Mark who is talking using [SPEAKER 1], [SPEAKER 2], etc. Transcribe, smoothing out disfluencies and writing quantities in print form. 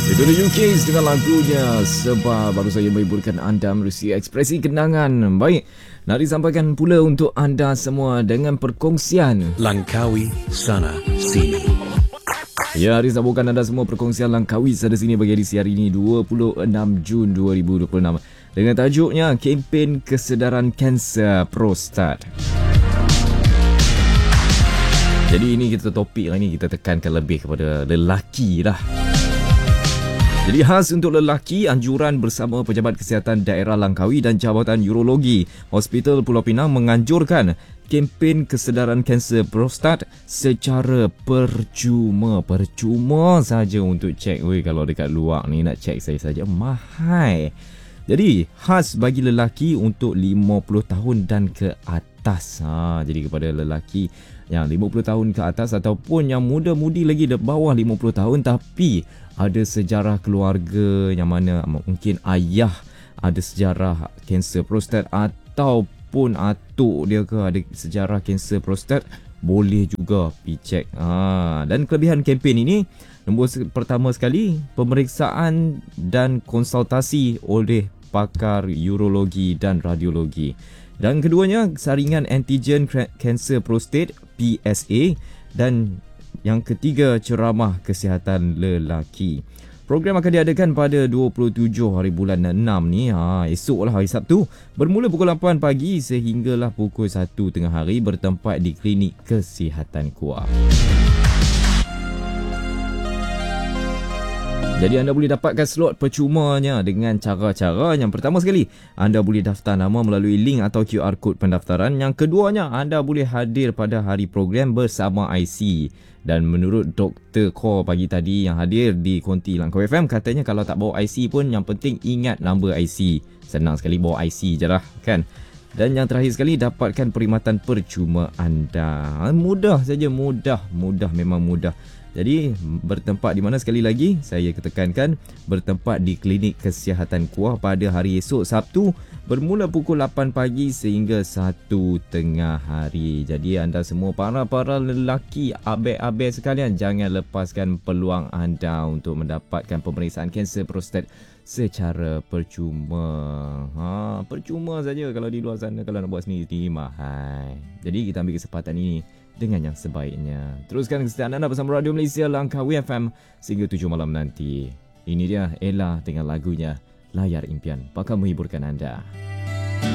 [SPEAKER 1] Itu The UK's dengan lagunya Sebab baru saya menghiburkan anda melalui ekspresi kenangan. Baik, nak disampaikan pula untuk anda semua dengan perkongsian
[SPEAKER 2] Langkawi Sana Sini.
[SPEAKER 1] Ya, disambungkan anda semua perkongsian Langkawi Sana Sini bagi edisi hari ini 26 Jun 2026 dengan tajuknya Kempen Kesedaran Kanser Prostat. Jadi ini kita topik lah ni, kita tekankan lebih kepada lelaki lah. Jadi khas untuk lelaki, anjuran bersama Pejabat Kesihatan Daerah Langkawi dan Jabatan Urologi Hospital Pulau Pinang menganjurkan kempen kesedaran kanser prostat secara percuma. Percuma saja untuk cek. Weh, kalau dekat luar ni nak cek saya saja mahal. Jadi khas bagi lelaki untuk 50 tahun dan ke atas. Jadi kepada lelaki yang 50 tahun ke atas ataupun yang muda-mudi lagi di bawah 50 tahun tapi ada sejarah keluarga yang mana mungkin ayah ada sejarah kanser prostat ataupun atuk dia ke ada sejarah kanser prostat, boleh juga pergi cek. Dan kelebihan kempen ini, nombor pertama sekali, pemeriksaan dan konsultasi oleh pakar urologi dan radiologi. Dan keduanya, saringan antigen kanser prostat PSA, dan yang ketiga, ceramah kesihatan lelaki. Program akan diadakan pada 27 hari bulan 6 ni, esoklah hari Sabtu, bermula pukul 8 pagi sehinggalah pukul 1 tengah hari, bertempat di Klinik Kesihatan Kuah. Jadi anda boleh dapatkan slot percumanya dengan cara-cara. Yang pertama sekali, anda boleh daftar nama melalui link atau QR kod pendaftaran. Yang keduanya, anda boleh hadir pada hari program bersama IC. Dan menurut Dr. Kor pagi tadi yang hadir di Konti Langkawi FM, katanya kalau tak bawa IC pun yang penting ingat nombor IC. Senang sekali bawa IC je lah kan. Dan yang terakhir sekali, dapatkan perkhidmatan percuma anda. Mudah saja, mudah memang mudah. Jadi bertempat di mana, sekali lagi saya ketekankan, bertempat di Klinik Kesihatan Kuah pada hari esok Sabtu bermula pukul 8 pagi sehingga 1 tengah hari. Jadi anda semua para lelaki abe-abe sekalian, jangan lepaskan peluang anda untuk mendapatkan pemeriksaan kanser prostat secara percuma. Percuma saja kalau di luar sana, kalau nak buat sendiri mahal. Jadi kita ambil kesempatan ini dengan yang sebaiknya. Teruskan kesetiaan anda bersama Radio Malaysia Langkawi FM sehingga 7 malam nanti. Ini dia Ella dengan lagunya Layar Impian, bakal menghiburkan anda.